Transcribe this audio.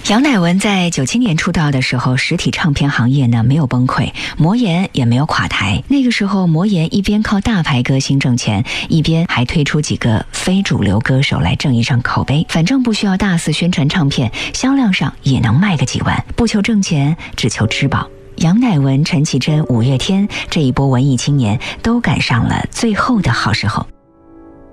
杨乃文在97年出道的时候，实体唱片行业呢没有崩溃，魔岩也没有垮台。那个时候，魔岩一边靠大牌歌星挣钱，一边还推出几个非主流歌手来挣一上口碑。反正不需要大肆宣传唱片，销量上也能卖个几万，不求挣钱，只求吃饱。杨乃文、陈绮贞、五月天这一波文艺青年都赶上了最后的好时候。